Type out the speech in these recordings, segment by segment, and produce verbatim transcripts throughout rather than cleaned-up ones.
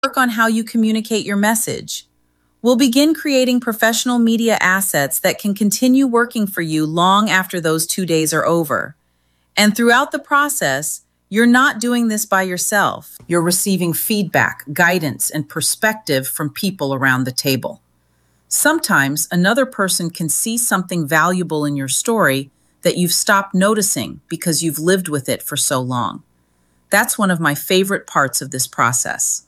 work on how you communicate your message. We'll begin creating professional media assets that can continue working for you long after those two days are over. And throughout the process, you're not doing this by yourself. You're receiving feedback, guidance, and perspective from people around the table. Sometimes another person can see something valuable in your story that you've stopped noticing because you've lived with it for so long. That's one of my favorite parts of this process.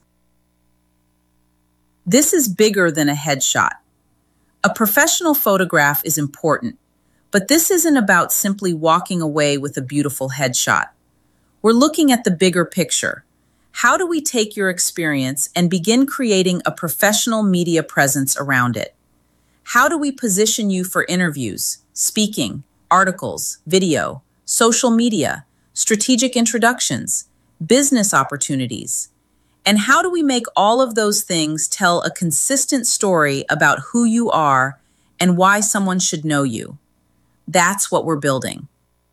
This is bigger than a headshot. A professional photograph is important, but this isn't about simply walking away with a beautiful headshot. We're looking at the bigger picture. How do we take your experience and begin creating a professional media presence around it? How do we position you for interviews, speaking, articles, video, social media, strategic introductions, business opportunities? And how do we make all of those things tell a consistent story about who you are and why someone should know you? That's what we're building.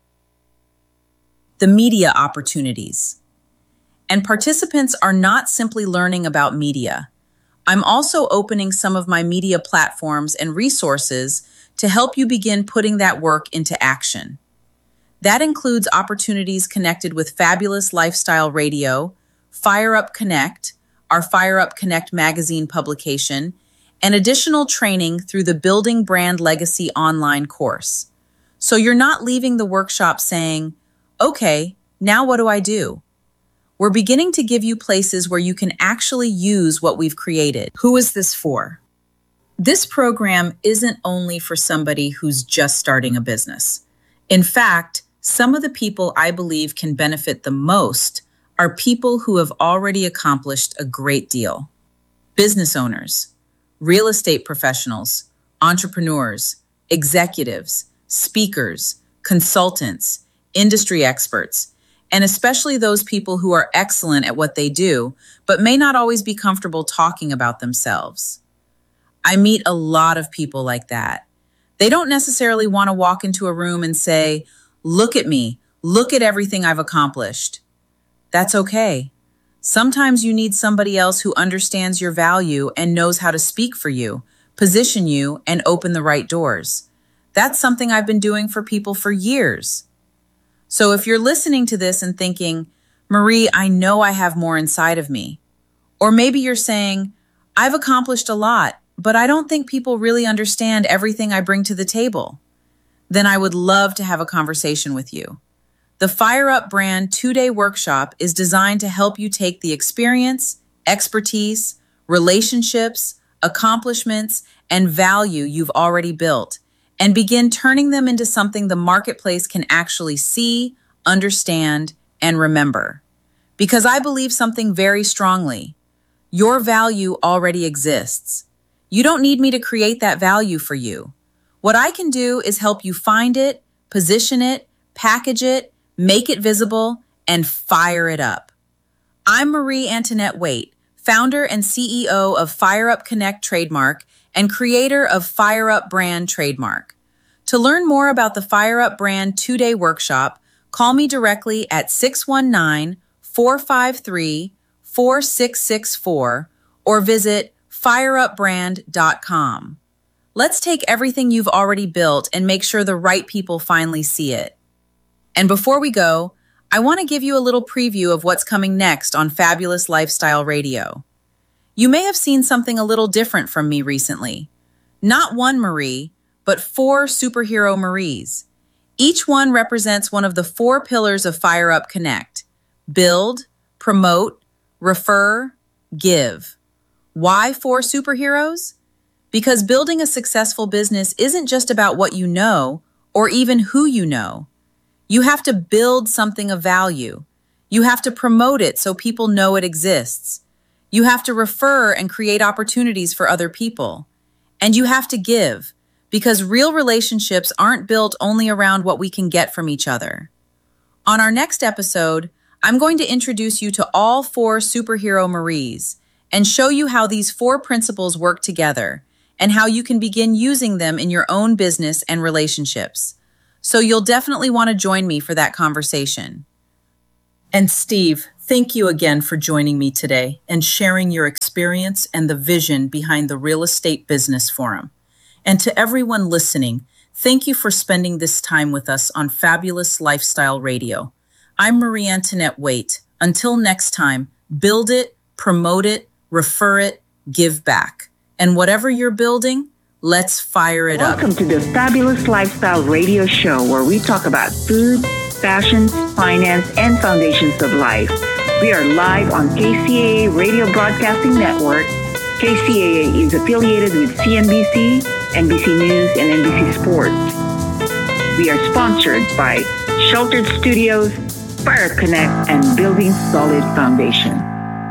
The media opportunities. And participants are not simply learning about media. I'm also opening some of my media platforms and resources to help you begin putting that work into action. That includes opportunities connected with Fabulous Lifestyle Radio, Fire Up Connect, our Fire Up Connect magazine publication, and additional training through the Building Brand Legacy online course. So you're not leaving the workshop saying, okay, now what do I do? We're beginning to give you places where you can actually use what we've created. Who is this for? This program isn't only for somebody who's just starting a business. In fact, some of the people I believe can benefit the most are people who have already accomplished a great deal. Business owners, real estate professionals, entrepreneurs, executives, speakers, consultants, industry experts, and especially those people who are excellent at what they do, but may not always be comfortable talking about themselves. I meet a lot of people like that. They don't necessarily want to walk into a room and say, look at me, look at everything I've accomplished. That's okay. Sometimes you need somebody else who understands your value and knows how to speak for you, position you, and open the right doors. That's something I've been doing for people for years. So if you're listening to this and thinking, Marie, I know I have more inside of me. Or maybe you're saying, I've accomplished a lot, but I don't think people really understand everything I bring to the table. Then I would love to have a conversation with you. The Fire Up Brand two-day workshop is designed to help you take the experience, expertise, relationships, accomplishments, and value you've already built and begin turning them into something the marketplace can actually see, understand, and remember. Because I believe something very strongly. Your value already exists. You don't need me to create that value for you. What I can do is help you find it, position it, package it, make it visible, and fire it up. I'm Marie Antoinette Waite, founder and C E O of Fire Up Connect Trademark and creator of Fire Up Brand Trademark. To learn more about the Fire Up Brand two-day workshop, call me directly at six one nine, four five three, four six six four or visit fire up brand dot com. Let's take everything you've already built and make sure the right people finally see it. And before we go, I want to give you a little preview of what's coming next on Fabulous Lifestyle Radio. You may have seen something a little different from me recently. Not one Marie, but four superhero Maries. Each one represents one of the four pillars of Fire Up Connect: build, promote, refer, give. Why four superheroes? Because building a successful business isn't just about what you know or even who you know. You have to build something of value. You have to promote it so people know it exists. You have to refer and create opportunities for other people. And you have to give, because real relationships aren't built only around what we can get from each other. On our next episode, I'm going to introduce you to all four superhero Maries and show you how these four principles work together and how you can begin using them in your own business and relationships. So you'll definitely want to join me for that conversation. And Steve, Thank you again for joining me today and sharing your experience and the vision behind the Real Estate Business Forum. And to everyone listening, thank you for spending this time with us on Fabulous Lifestyle Radio. I'm Marie Antoinette Waite. Until next time, build it, promote it, refer it, give back. And whatever you're building, let's fire it Welcome up. to the Fabulous Lifestyle Radio Show, where we talk about food, fashion, finance, and foundations of life. We are live on K C A A Radio Broadcasting Network. K C A A is affiliated with C N B C, N B C News, and N B C Sports. We are sponsored by Sheltered Studios, Fire Connect, and Building Solid Foundation.